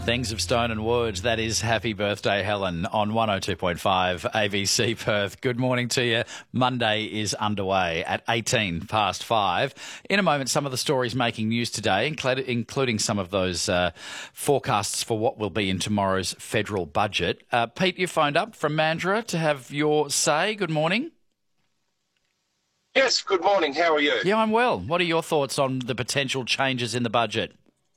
Things of Stone and Wood. That is Happy Birthday, Helen, on 102.5 ABC Perth. Good morning to you. Monday is underway at 18 past 5. In a moment, some of the stories making news today, including some of those forecasts for what will be in tomorrow's federal budget. Pete, you phoned up from Mandurah to have your say. Good morning. Yes, good morning. How are you? Yeah, I'm well. What are your thoughts on the potential changes in the budget?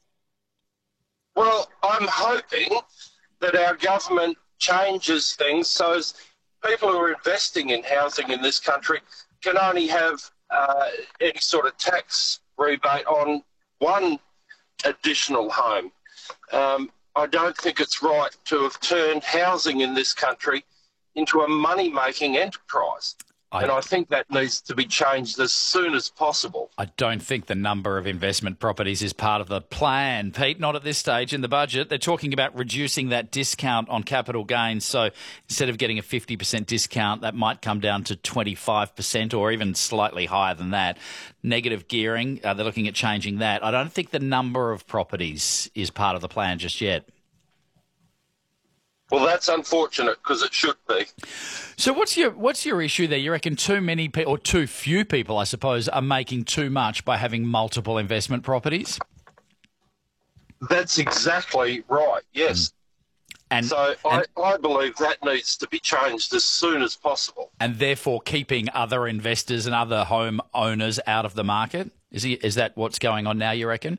Well, I'm hoping that our government changes things so as people who are investing in housing in this country can only have any sort of tax rebate on one additional home. I don't think it's right to have turned housing in this country into a money-making enterprise. And I think that needs to be changed as soon as possible. I don't think the number of investment properties is part of the plan, Pete, not at this stage in the budget. They're talking about reducing that discount on capital gains. So instead of getting a 50% discount, that might come down to 25% or even slightly higher than that. Negative gearing, they're looking at changing that. I don't think the number of properties is part of the plan just yet. Well, that's unfortunate because it should be. So what's your issue there? You reckon too many people, or too few people, I suppose, are making too much by having multiple investment properties? That's exactly right, yes. I believe that needs to be changed as soon as possible. And therefore keeping other investors and other home owners out of the market? Is that what's going on now, you reckon?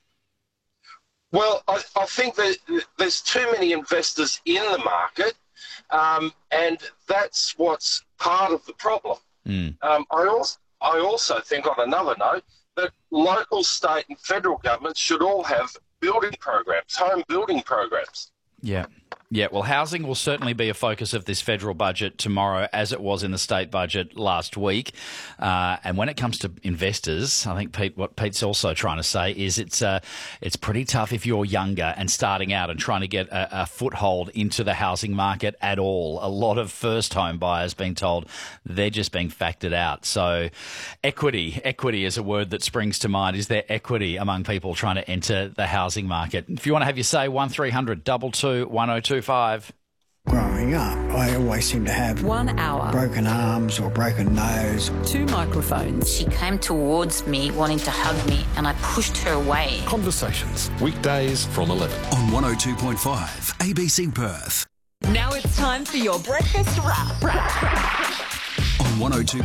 Well, I think that there's too many investors in the market, and that's what's part of the problem. I also think, on another note, that local, state and federal governments should all have building programs, home building programs. Yeah, well, housing will certainly be a focus of this federal budget tomorrow, as it was in the state budget last week. And when it comes to investors, I think, what Pete's also trying to say is it's pretty tough if you're younger and starting out and trying to get a foothold into the housing market at all. A lot of first home buyers being told they're just being factored out. So equity is a word that springs to mind. Is there equity among people trying to enter the housing market? If you want to have your say, 1300 22 1025. Growing up, I always seemed to have 1 hour, broken arms or broken nose. 2 microphones. She came towards me wanting to hug me and I pushed her away. Conversations, weekdays from 11. On 102.5 ABC Perth. Now it's time for your breakfast wrap. On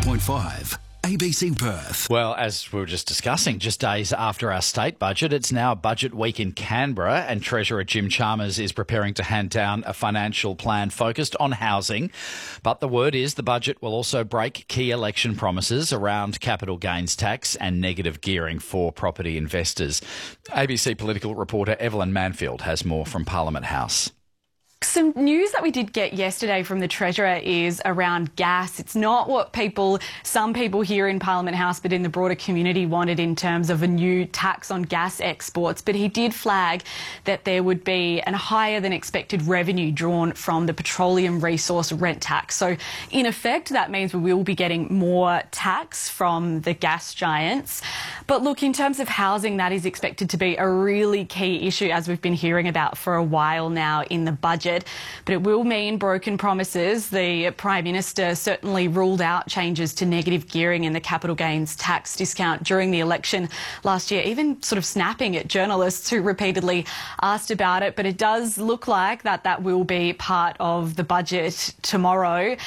102.5 ABC Perth. Well, as we were just discussing, just days after our state budget, it's now budget week in Canberra, and Treasurer Jim Chalmers is preparing to hand down a financial plan focused on housing. But the word is the budget will also break key election promises around capital gains tax and negative gearing for property investors. ABC political reporter Evelyn Manfield has more from Parliament House. Some news that we did get yesterday from the Treasurer is around gas. It's not what some people here in Parliament House but in the broader community wanted in terms of a new tax on gas exports, but he did flag that there would be a higher than expected revenue drawn from the petroleum resource rent tax. So in effect, that means we will be getting more tax from the gas giants. But look, in terms of housing, that is expected to be a really key issue, as we've been hearing about for a while now in the budget. But it will mean broken promises. The Prime Minister certainly ruled out changes to negative gearing in the capital gains tax discount during the election last year, even sort of snapping at journalists who repeatedly asked about it. But it does look like that will be part of the budget tomorrow.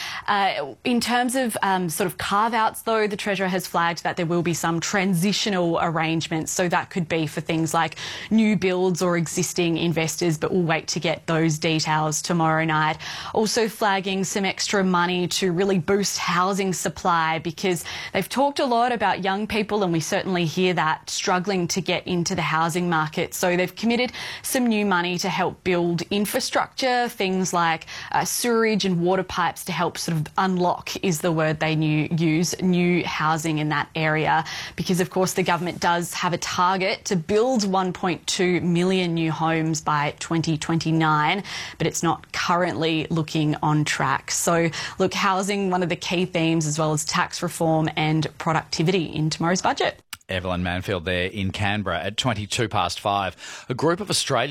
In terms of sort of carve-outs, though, the Treasurer has flagged that there will be some transitional arrangements. So that could be for things like new builds or existing investors, but we'll wait to get those details tomorrow night. Also flagging some extra money to really boost housing supply, because they've talked a lot about young people, and we certainly hear that, struggling to get into the housing market. So they've committed some new money to help build infrastructure, things like sewerage and water pipes to help sort of unlock, is the word they use, new housing in that area. Because, of course, the government does have a target to build 1.2 million new homes by 2029. But it's not currently looking on track. So, look, housing, one of the key themes, as well as tax reform and productivity in tomorrow's budget. Evelyn Manfield there in Canberra at 22 past 5. A group of Australians